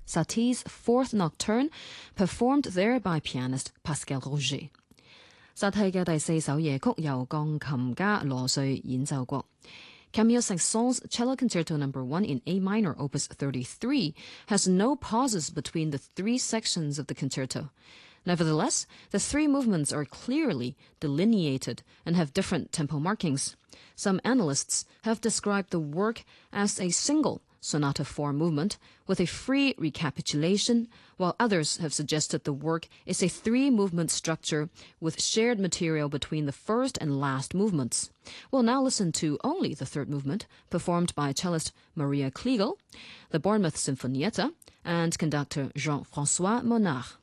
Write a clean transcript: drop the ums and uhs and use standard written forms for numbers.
Satie's Fourth Nocturne, performed there by pianist Pascal Roger. Satie 嘅第四首夜曲由鋼琴家羅瑞演奏過。Camille Saint-Saëns' Cello Concerto No. 1 in A minor, Opus 33, has no pauses between the three sections of the concerto. Nevertheless, the three movements are clearly delineated and have different tempo markings. Some analysts have described the work as a single sonata form movement with a free recapitulation, while others have suggested the work is a three-movement structure with shared material between the first and last movements. We'll now listen to only the third movement, performed by cellist Maria Kliegel, the Bournemouth Sinfonietta, and conductor Jean-François Monard.